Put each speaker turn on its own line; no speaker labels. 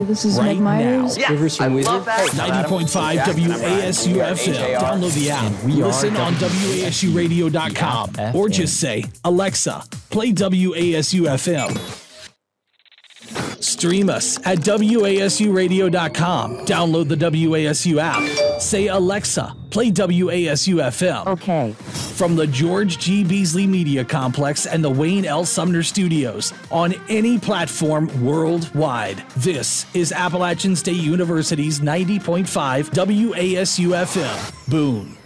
This is
right
Meg Myers.
now.
Rivers from Weezer.
90.5 WASU FM. Download the app. Listen on WASUradio.com. Or just say, Alexa, play WASU FM. Stream us at WASUradio.com. Download the WASU app. Say, Alexa, play WASU FM.
Okay.
From the George G. Beasley Media Complex and the Wayne L. Sumner Studios on any platform worldwide. This is Appalachian State University's 90.5 WASU FM. Boone.